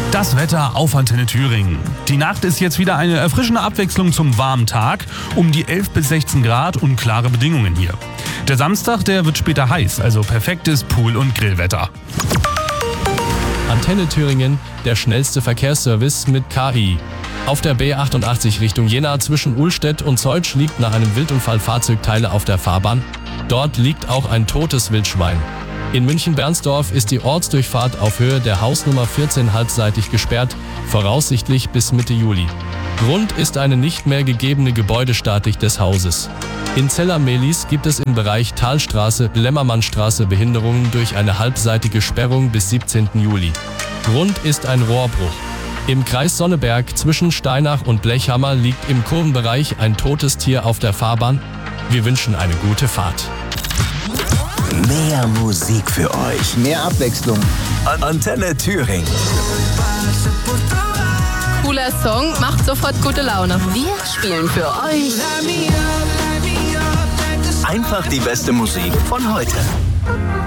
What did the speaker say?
Das Wetter auf Antenne Thüringen. Die Nacht ist jetzt wieder eine erfrischende Abwechslung zum warmen Tag. Um die 11 bis 16 Grad und klare Bedingungen hier. Der Samstag, der wird später heiß, also perfektes Pool- und Grillwetter. Antenne Thüringen, der schnellste Verkehrsservice mit KI. Auf der B88 Richtung Jena zwischen Uhlstedt und Zeutsch liegt nach einem Wildunfall Fahrzeugteile auf der Fahrbahn. Dort liegt auch ein totes Wildschwein. In München-Bernsdorf ist die Ortsdurchfahrt auf Höhe der Hausnummer 14 halbseitig gesperrt, voraussichtlich bis Mitte Juli. Grund ist eine nicht mehr gegebene Gebäudestatik des Hauses. In Zeller-Mehlis gibt es im Bereich Talstraße-Lämmermannstraße Behinderungen durch eine halbseitige Sperrung bis 17. Juli. Grund ist ein Rohrbruch. Im Kreis Sonneberg zwischen Steinach und Blechhammer liegt im Kurvenbereich ein totes Tier auf der Fahrbahn. Wir wünschen eine gute Fahrt. Mehr Musik für euch. Mehr Abwechslung. Antenne Thüringen. Cooler Song, macht sofort gute Laune. Wir spielen für euch Einfach die beste Musik von heute.